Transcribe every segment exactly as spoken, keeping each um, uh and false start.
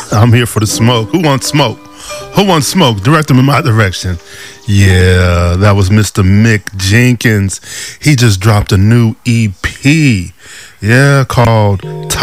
I'm here for the smoke. Who wants smoke? Who wants smoke? Direct them in my direction. Yeah, that was Mister Mick Jenkins. He just dropped a new E P. Yeah, called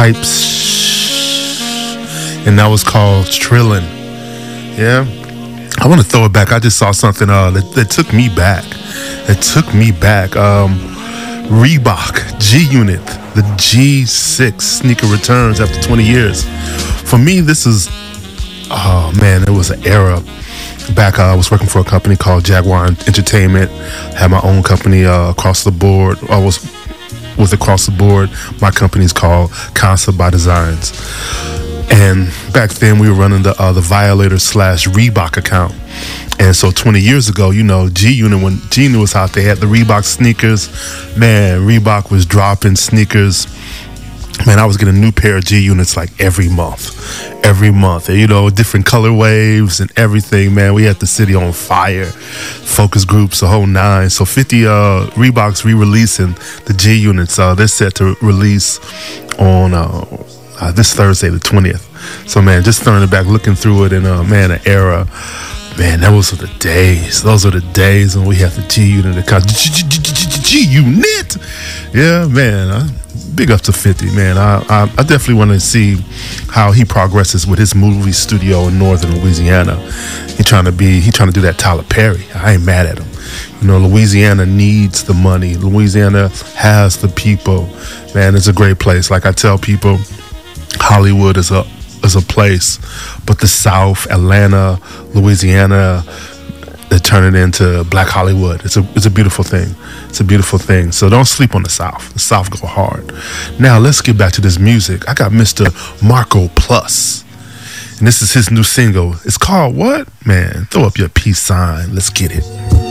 Types. And that was called Trillin'. Yeah. I want to throw it back. I just saw something uh, that, that took me back. It took me back. Um, Reebok G-Unit, the G six sneaker returns after twenty years. For me, this is, oh man, it was an era back. Uh, I was working for a company called Jaguar Entertainment. Had my own company uh, across the board. I was was across the board. My company's called Concept by Designs. And back then we were running the uh, the Violator slash Reebok account. And so twenty years ago, you know, G-Unit, when G-Unit was out, they had the Reebok sneakers. Man, Reebok was dropping sneakers. Man, I was getting a new pair of G-Units like every month. Every month. And, you know, different color waves and everything, man. We had the city on fire. Focus groups, the whole nine. So fifty uh, Reeboks re-releasing the G-Units. Uh, they're set to release on uh, uh, this Thursday, the twentieth. So, man, just throwing it back, looking through it, and, uh, man, an era. Man, those were the days. Those are the days when we had the G-Unit. G-Unit! Yeah, man. I, big up to fifty, man. I, I, I definitely want to see how he progresses with his movie studio in northern Louisiana. He trying to be, he trying to do that Tyler Perry. I ain't mad at him. You know, Louisiana needs the money. Louisiana has the people. Man, it's a great place. Like I tell people, Hollywood is a is a place, but the South, Atlanta, Louisiana, they turn it into Black Hollywood. It's a it's a beautiful thing. It's a beautiful thing. So don't sleep on the South. The South go hard. Now let's get back to this music. I got Mister Marco Plus, and this is his new single. It's called what? Man, throw up your peace sign. Let's get it.